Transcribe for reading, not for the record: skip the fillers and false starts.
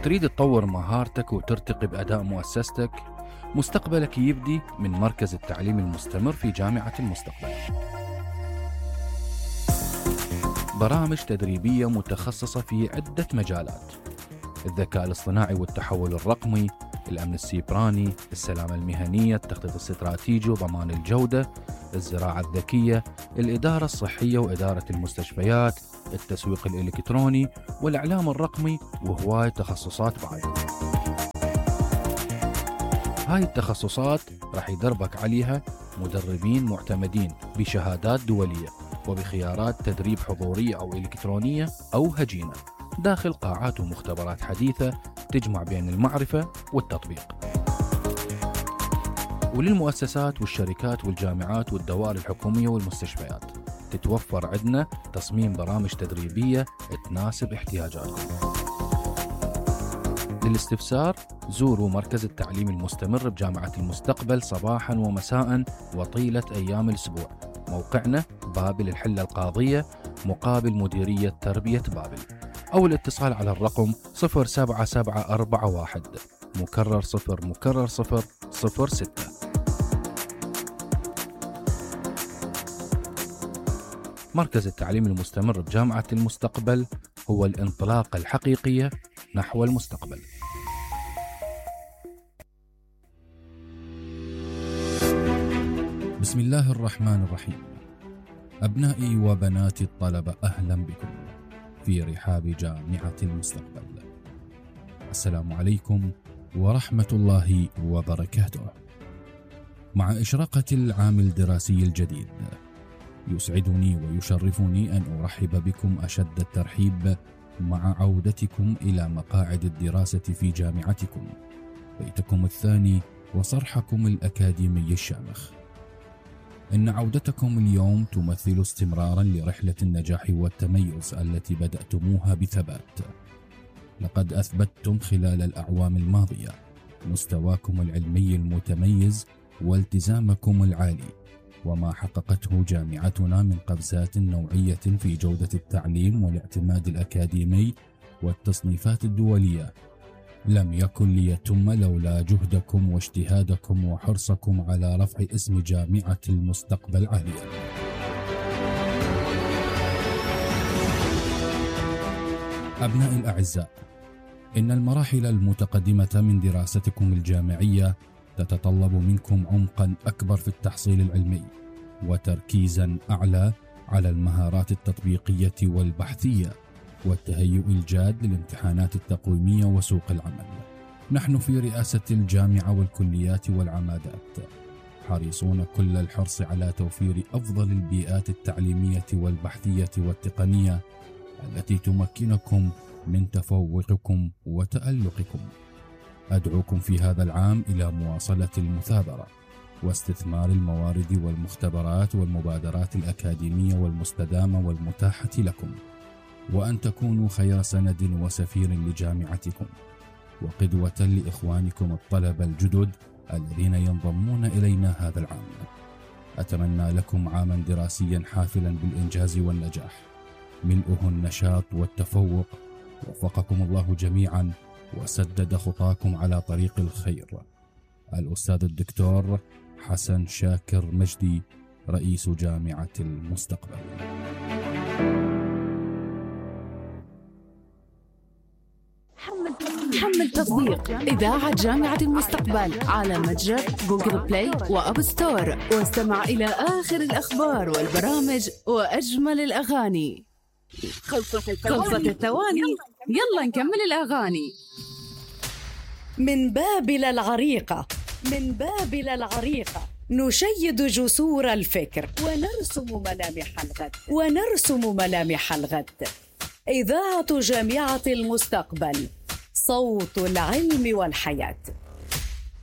تريد تطور مهارتك وترتقي بأداء مؤسستك؟ مستقبلك يبدي من مركز التعليم المستمر في جامعة المستقبل. برامج تدريبية متخصصة في عدة مجالات: الذكاء الاصطناعي والتحول الرقمي، الأمن السيبراني، السلامة المهنية، التخطيط الاستراتيجي وضمان الجودة، الزراعة الذكية، الإدارة الصحية وإدارة المستشفيات، التسويق الإلكتروني والإعلام الرقمي، وهواية تخصصات بعد. هاي التخصصات راح يدربك عليها مدربين معتمدين بشهادات دولية وبخيارات تدريب حضورية أو إلكترونية أو هجينة داخل قاعات ومختبرات حديثة تجمع بين المعرفة والتطبيق. وللمؤسسات والشركات والجامعات والدوائر الحكومية والمستشفيات تتوفر عندنا تصميم برامج تدريبية تناسب احتياجاتكم. للاستفسار زوروا مركز التعليم المستمر بجامعة المستقبل صباحا ومساء وطيلة أيام الأسبوع. موقعنا بابل الحلة القاضية مقابل مديرية تربية بابل، أو الاتصال على الرقم 07741 مكرر 0 مكرر 006. مركز التعليم المستمر بجامعة المستقبل هو الانطلاقة الحقيقية نحو المستقبل. بسم الله الرحمن الرحيم. أبنائي وبناتي الطلبة، أهلا بكم في رحاب جامعة المستقبل. السلام عليكم ورحمة الله وبركاته. مع إشراقة العام الدراسي الجديد يسعدني ويشرفني أن أرحب بكم أشد الترحيب مع عودتكم إلى مقاعد الدراسة في جامعتكم، بيتكم الثاني وصرحكم الأكاديمي الشامخ. إن عودتكم اليوم تمثل استمرارا لرحلة النجاح والتميز التي بدأتموها بثبات. لقد أثبتتم خلال الأعوام الماضية مستواكم العلمي المتميز والتزامكم العالي، وما حققته جامعتنا من قفزات نوعية في جودة التعليم والاعتماد الأكاديمي والتصنيفات الدولية لم يكن ليتم لولا جهدكم واجتهادكم وحرصكم على رفع اسم جامعة المستقبل عاليا. أبنائي الأعزاء، إن المراحل المتقدمة من دراستكم الجامعية تتطلب منكم عمقا أكبر في التحصيل العلمي وتركيزا أعلى على المهارات التطبيقية والبحثية والتهيؤ الجاد للامتحانات التقويمية وسوق العمل. نحن في رئاسة الجامعة والكليات والعمادات حريصون كل الحرص على توفير أفضل البيئات التعليمية والبحثية والتقنية التي تمكنكم من تفوقكم وتألقكم. أدعوكم في هذا العام إلى مواصلة المثابرة واستثمار الموارد والمختبرات والمبادرات الأكاديمية والمستدامة والمتاحة لكم، وأن تكونوا خير سند وسفير لجامعتكم وقدوة لإخوانكم الطلبة الجدد الذين ينضمون إلينا هذا العام. أتمنى لكم عاما دراسيا حافلا بالإنجاز والنجاح ملؤه النشاط والتفوق. وفقكم الله جميعا وسدد خطاكم على طريق الخير. الأستاذ الدكتور حسن شاكر مجدي، رئيس جامعة المستقبل. حمل تطبيق إذاعة جامعة المستقبل على متجر جوجل بلاي وأب ستور، واستمع إلى آخر الأخبار والبرامج وأجمل الأغاني. خلصت الثواني، يلا نكمل الأغاني. من بابل العريقة، من بابل العريقة نشيد جسور الفكر ونرسم ملامح الغد. إذاعة جامعة المستقبل، صوت العلم والحياة.